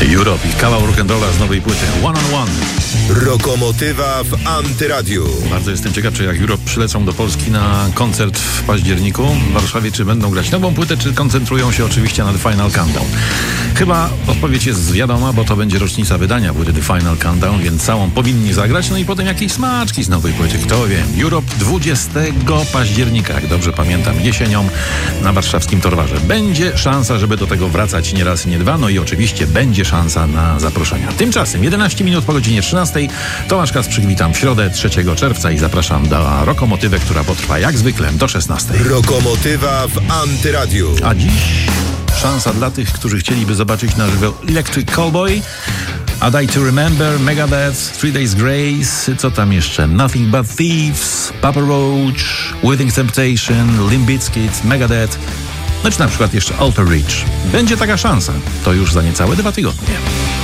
Europe i kawał rock'n'rolla z nowej płyty One on One. Rokomotywa w Antyradiu. Bardzo jestem ciekaw, czy jak Europe przylecą do Polski na koncert w październiku w Warszawie, czy będą grać nową płytę, czy koncentrują się oczywiście na The Final Countdown. Chyba odpowiedź jest wiadoma, bo to będzie rocznica wydania płyty The Final Countdown, więc całą powinni zagrać, no i potem jakieś smaczki z nowej płyty, kto wie. Europe 20 października, jak dobrze pamiętam, jesienią na warszawskim Torwarze. Będzie szansa, żeby do tego wracać nie raz i nie dwa, no i oczywiście będzie szansa na zaproszenia. Tymczasem 11 minut po godzinie 13. Tomasz Kasprzyk, witam w środę 3 czerwca i zapraszam do Rokomotywę, która potrwa jak zwykle do 16. Rokomotywa w Antyradiu. A dziś szansa dla tych, którzy chcieliby zobaczyć na żywo Electric Callboy, A Day to Remember, Megadeth, 3 Days Grace, co tam jeszcze? Nothing But Thieves, Papa Roach, Within Temptation, Limp Bizkit, Megadeth, no czy na przykład jeszcze Alter Bridge. Będzie taka szansa. To już za niecałe 2 tygodnie.